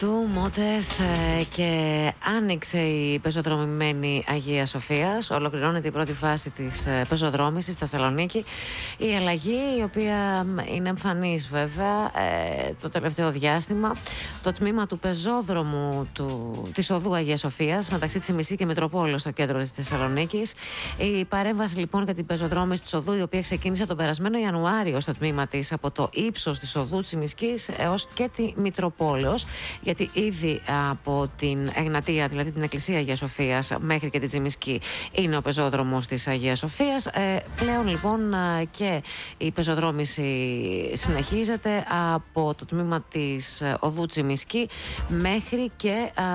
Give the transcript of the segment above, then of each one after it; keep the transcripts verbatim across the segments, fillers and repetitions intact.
Του Μότες και άνοιξε η πεζοδρομημένη Αγία Σοφίας. Ολοκληρώνεται η πρώτη φάση της πεζοδρόμησης στη Θεσσαλονίκη. Η αλλαγή, η οποία είναι εμφανής βέβαια ε, το τελευταίο διάστημα, το τμήμα του πεζόδρομου του, της οδού Αγία Σοφίας μεταξύ Τσιμισκή και Μητροπόλεως στο κέντρο της Θεσσαλονίκης. Η παρέμβαση λοιπόν για την πεζοδρόμηση της οδού, η οποία ξεκίνησε τον περασμένο Ιανουάριο στο τμήμα της από το ύψος της οδού Τσιμισκής έως και τη Μητροπόλεως. Γιατί ήδη από την Εγνατία, δηλαδή την Εκκλησία Αγίας Σοφίας, μέχρι και την Τσιμισκή είναι ο πεζόδρομος της Αγίας Σοφίας. Ε, πλέον λοιπόν και η πεζοδρόμηση συνεχίζεται από το τμήμα της οδού Τσιμισκή μέχρι και α,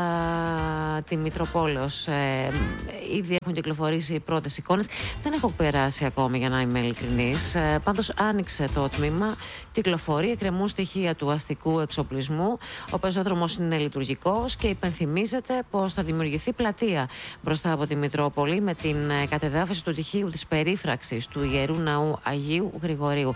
τη Μητροπόλεως. Ε, ήδη έχουν κυκλοφορήσει οι πρώτες εικόνες. Δεν έχω περάσει ακόμη, για να είμαι ειλικρινής. Ε, πάντως άνοιξε το τμήμα, κυκλοφορεί, εκκρεμούν στοιχεία του αστικού εξοπλισμού. Ο πεζόδρομος είναι λειτουργικός και υπενθυμίζεται πως θα δημιουργηθεί πλατεία μπροστά από τη Μητρόπολη με την κατεδάφιση του τυχείου της περίφραξης του Ιερού Ναού Αγίου Γρηγορίου.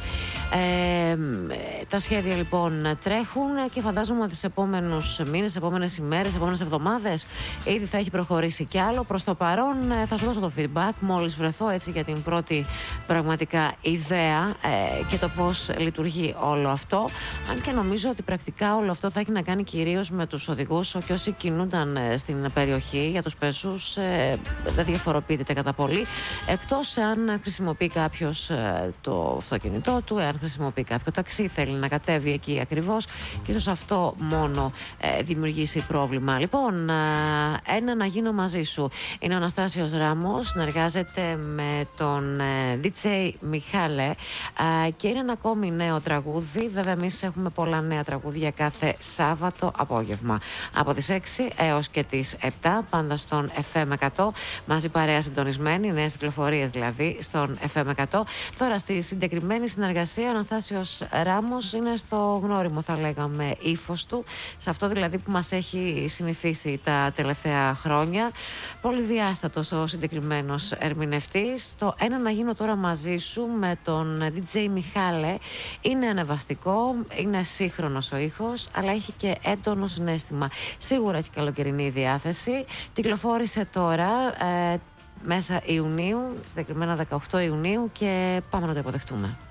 Ε, τα σχέδια λοιπόν τρέχουν και φαντάζομαι ότι τις επόμενους μήνες, τις επόμενες ημέρες, τις επόμενες εβδομάδες ήδη θα έχει προχωρήσει κι άλλο. Προς το παρόν θα σου δώσω το feedback μόλις βρεθώ έτσι για την πρώτη πραγματικά ιδέα ε, και το πώς λειτουργεί όλο αυτό. Αν και νομίζω ότι πρακτικά όλο αυτό θα έχει να κάνει κυρίως με τους οδηγούς και όσοι κινούνταν στην περιοχή. Για τους πεζούς ε, δεν διαφοροποιείται κατά πολύ, εκτός αν χρησιμοποιεί κάποιος ε, το αυτοκίνητό του, εάν χρησιμοποιεί κάποιο ταξί, θέλει να κατέβει εκεί ακριβώς και ίσως αυτό μόνο ε, δημιουργήσει πρόβλημα. Λοιπόν, ε, ένα να γίνω μαζί σου είναι ο Αναστάσιος Ράμος, συνεργάζεται με τον ε, ντι τζέι Μιχάλε ε, και είναι ένα ακόμη νέο τραγούδι. Βέβαια εμείς έχουμε πολλά νέα τραγούδια κάθε Σάββατο απόγευμα από τις έξι έως και τις επτά, πάντα στον εφ εμ εκατό, μαζί παρέα συντονισμένη, νέες κυκλοφορίες δηλαδή στον εφ εμ εκατό. Τώρα στη συγκεκριμένη συνεργασία ο Αναστάσιος Ράμος είναι στο γνώριμο, θα λέγαμε, ύφος του, σε αυτό δηλαδή που μας έχει συνηθίσει τα τελευταία χρόνια. Πολυδιάστατος ο συγκεκριμένος ερμηνευτής. Το ένα να γίνω τώρα μαζί σου με τον ντι τζέι Μιχάλε είναι ανεβαστικό, είναι σύγχρονος ο ήχος, αλλά έχει και έντονο συναίσθημα. Σίγουρα έχει καλοκαιρινή διάθεση. Κυκλοφόρησε τώρα ε, μέσα Ιουνίου, συγκεκριμένα δεκαοκτώ Ιουνίου, και πάμε να το υποδεχτούμε.